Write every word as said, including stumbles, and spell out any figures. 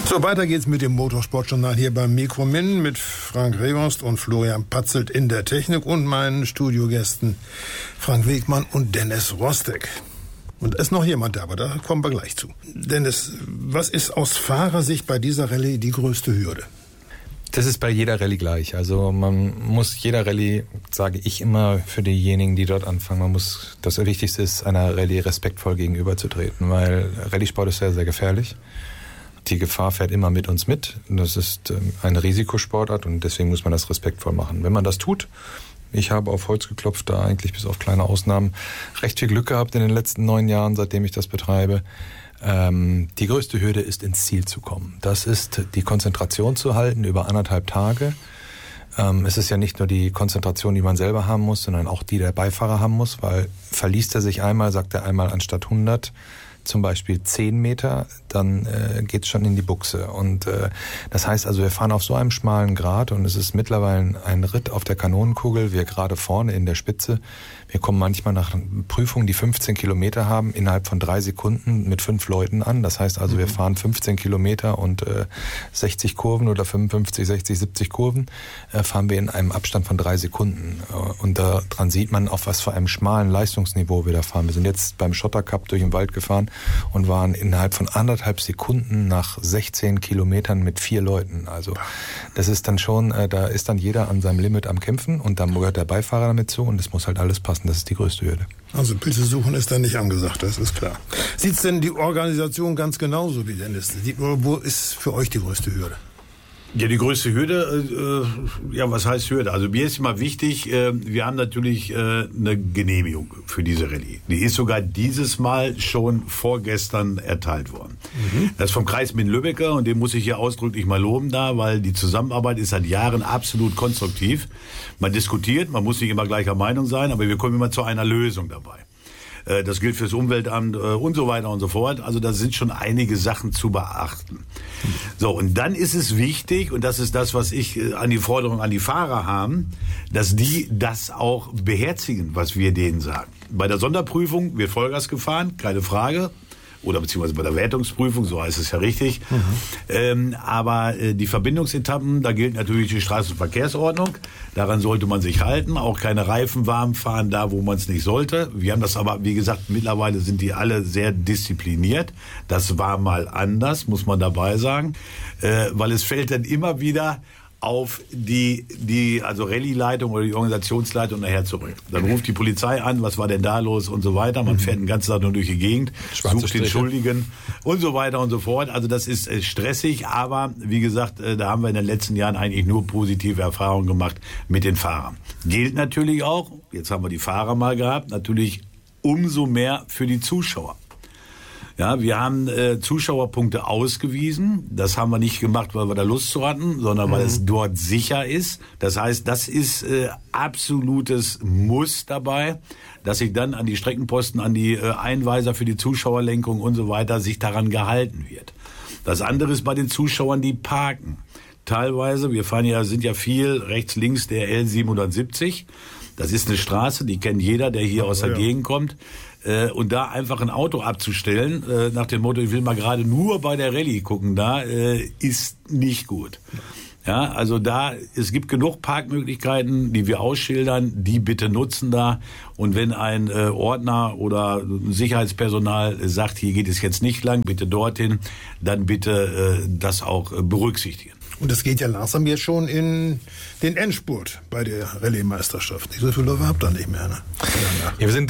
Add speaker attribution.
Speaker 1: So, weiter geht's mit dem Motorsportjournal hier beim Mikromin mit Frank Rehhorst und Florian Patzelt in der Technik und meinen Studiogästen Frank Wegmann und Dennis Rostek. Und es ist noch jemand da, aber da kommen wir gleich zu. Dennis, was ist aus Fahrersicht bei dieser Rallye die größte Hürde?
Speaker 2: Das ist bei jeder Rallye gleich. Also man muss jeder Rallye, sage ich immer für diejenigen, die dort anfangen, man muss, das Wichtigste ist, einer Rallye respektvoll gegenüberzutreten, weil Rallye-Sport ist sehr, sehr gefährlich. Die Gefahr fährt immer mit uns mit. Das ist eine Risikosportart und deswegen muss man das respektvoll machen. Wenn man das tut, ich habe auf Holz geklopft, da eigentlich bis auf kleine Ausnahmen recht viel Glück gehabt in den letzten neun Jahren, seitdem ich das betreibe. Ähm, die größte Hürde ist, ins Ziel zu kommen. Das ist die Konzentration zu halten über anderthalb Tage. Ähm, es ist ja nicht nur die Konzentration, die man selber haben muss, sondern auch die der Beifahrer haben muss, weil verliest er sich einmal, sagt er einmal anstatt hundert, zum Beispiel zehn Meter, dann äh, geht's schon in die Buchse. Und äh, das heißt also, wir fahren auf so einem schmalen Grat und es ist mittlerweile ein Ritt auf der Kanonenkugel, wir gerade vorne in der Spitze. Wir kommen manchmal nach Prüfungen, die fünfzehn Kilometer haben, innerhalb von drei Sekunden mit fünf Leuten an. Das heißt also, wir fahren fünfzehn Kilometer und äh, sechzig Kurven oder fünfundfünfzig, sechzig, siebzig Kurven, äh, fahren wir in einem Abstand von drei Sekunden. Und daran sieht man, auf was für einem schmalen Leistungsniveau wir da fahren. Wir sind jetzt beim Schottercup durch den Wald gefahren und waren innerhalb von anderthalb Sekunden nach sechzehn Kilometern mit vier Leuten. Also das ist dann schon, äh, da ist dann jeder an seinem Limit am Kämpfen und dann gehört der Beifahrer damit zu und es muss halt alles passen. Das ist die größte Hürde.
Speaker 1: Also Pilze suchen ist da nicht angesagt, das ist klar. Sieht's denn die Organisation ganz genauso wie Dennis? Wo ist für euch die größte Hürde?
Speaker 3: Ja, die größte Hürde, äh, ja, was heißt Hürde? Also mir ist immer wichtig, äh, wir haben natürlich äh, eine Genehmigung für diese Rallye. Die ist sogar dieses Mal schon vorgestern erteilt worden. Mhm. Das ist vom Kreis Minden-Lübbecke und den muss ich hier ausdrücklich mal loben da, weil die Zusammenarbeit ist seit Jahren absolut konstruktiv. Man diskutiert, man muss nicht immer gleicher Meinung sein, aber wir kommen immer zu einer Lösung dabei. Das gilt fürs Umweltamt und so weiter und so fort. Also da sind schon einige Sachen zu beachten. So, und dann ist es wichtig, und das ist das, was ich an die Forderung an die Fahrer haben, dass die das auch beherzigen, was wir denen sagen. Bei der Sonderprüfung wird Vollgas gefahren, keine Frage. Oder beziehungsweise bei der Wertungsprüfung, so heißt es ja richtig. Mhm. Ähm, aber äh, die Verbindungsetappen, da gilt natürlich die Straßenverkehrsordnung. Daran sollte man sich halten. Auch keine Reifen warm fahren, da wo man es nicht sollte. Wir haben das aber, wie gesagt, mittlerweile sind die alle sehr diszipliniert. Das war mal anders, muss man dabei sagen. Äh, weil es fällt dann immer wieder auf die, die, also Rallye-Leitung oder die Organisationsleitung nachher zurück. Dann ruft die Polizei an, was war denn da los und so weiter. Man fährt den ganzen Tag nur durch die Gegend,
Speaker 2: Schwarze
Speaker 3: sucht
Speaker 2: Striche.
Speaker 3: den Schuldigen und so weiter und so fort. Also das ist äh, stressig, aber wie gesagt, äh, da haben wir in den letzten Jahren eigentlich nur positive Erfahrungen gemacht mit den Fahrern. Gilt natürlich auch, jetzt haben wir die Fahrer mal gehabt, natürlich umso mehr für die Zuschauer. Ja, wir haben äh, Zuschauerpunkte ausgewiesen. Das haben wir nicht gemacht, weil wir da Lust zu hatten, sondern weil mhm. es dort sicher ist. Das heißt, das ist äh, absolutes Muss dabei, dass sich dann an die Streckenposten, an die äh, Einweiser für die Zuschauerlenkung und so weiter sich daran gehalten wird. Das andere ist bei den Zuschauern, die parken. Teilweise, wir fahren ja, sind ja viel rechts, links der L siebenhundertsiebzig. Das ist eine Straße, die kennt jeder, der hier aus der ja. Gegend kommt. Äh, und da einfach ein Auto abzustellen, äh, nach dem Motto, ich will mal gerade nur bei der Rallye gucken, da äh, ist nicht gut. Ja, also da, es gibt genug Parkmöglichkeiten, die wir ausschildern, die bitte nutzen da. Und wenn ein äh, Ordner oder Sicherheitspersonal sagt, hier geht es jetzt nicht lang, bitte dorthin, dann bitte äh, das auch äh, berücksichtigen.
Speaker 1: Und es geht ja langsam jetzt schon in den Endspurt bei der Rallye-Meisterschaft. So viele Läufer habt ihr nicht mehr, ne?
Speaker 2: Ja, wir sind